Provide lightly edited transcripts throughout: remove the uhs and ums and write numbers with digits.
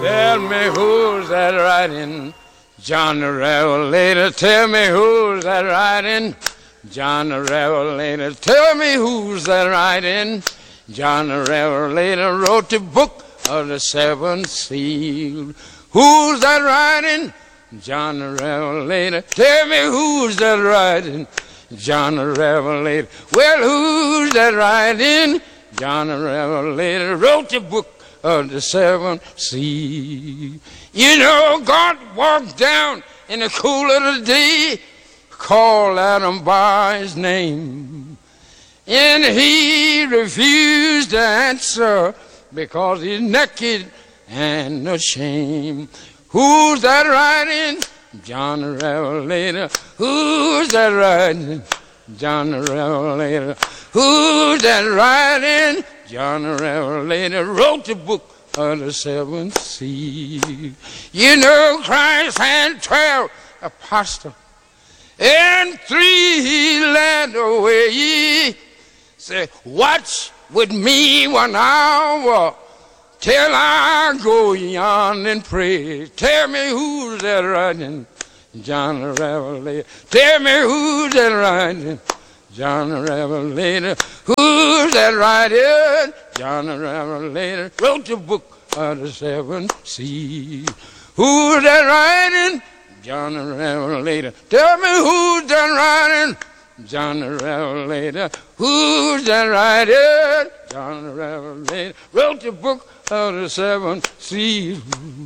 Tell me who's that riding? John the Revelator. Tell me who's that riding? John the Revelator. Tell me who's that riding? John the Revelator wrote the book of the seven seals. Who's that riding? John the Revelator. Tell me who's that riding? John the Revelator. Well, who's that riding? John the Revelator wrote the book of the seven seas. You know, God walked down in the cool of the day, called Adam by his name, and he refused to answer because he's naked and ashamed. Who's that riding? John the Revelator. Who's that riding? John the Revelator. Who's that riding? John the Revelator wrote the book of the seven seals. You know, Christ had 12 apostles, and 3 he led away. Say, watch with me 1 hour till I go yon and pray. Tell me who's that riding? John the Revelator. Tell me who's that riding? John the Revelator. Who's that riding? John the Revelator wrote the book of the seven seas. Who's that riding? John the Revelator. Tell me who's that riding? John the Revelator. Who's that riding? John the Revelator wrote the book of the seven seas.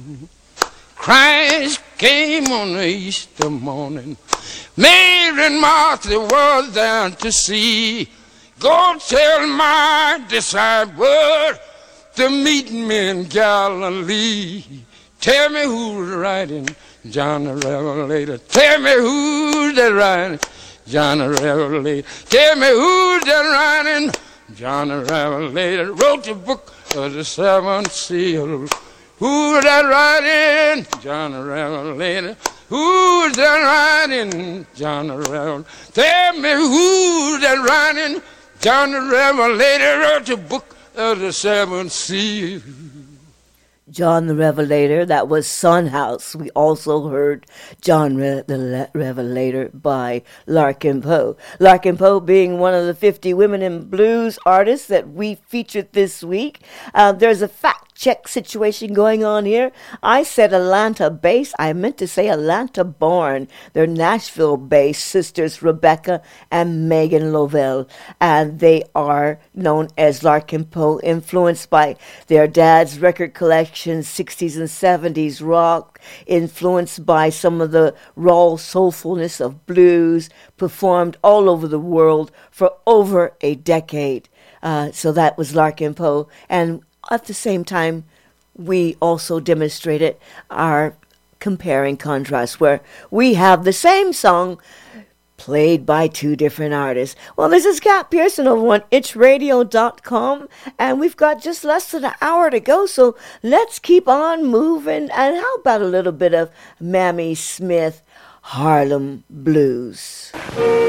Christ came on the Easter morning. Mary and Martha was down to see. Go tell my disciples to meet me in Galilee. Tell me who's riding? John the Revelator. Tell me who's that riding? John the Revelator. Tell me who's that riding? John the Revelator wrote the book of the seven seals. Who's that riding? John the Revelator. Who's that riding? John the Revelator. Tell me who's that riding? John the Revelator wrote the book of the seven seals. John the Revelator, that was Son House. We also heard John the Revelator by Larkin Poe. Larkin Poe being one of the 50 women in blues artists that we featured this week. There's a fact check situation going on here. I said Atlanta based. I meant to say Atlanta born. They're Nashville based sisters Rebecca and Megan Lovell, and they are known as Larkin Poe, influenced by their dad's record collection, 60s and 70s rock, influenced by some of the raw soulfulness of blues, performed all over the world for over a decade. So that was Larkin Poe. And at the same time, we also demonstrated our comparing contrast, where we have the same song played by 2 different artists. Well, this is Kat Pearson over on itchradio.com, and we've got just less than an hour to go, so let's keep on moving. And how about a little bit of Mamie Smith, Harlem Blues?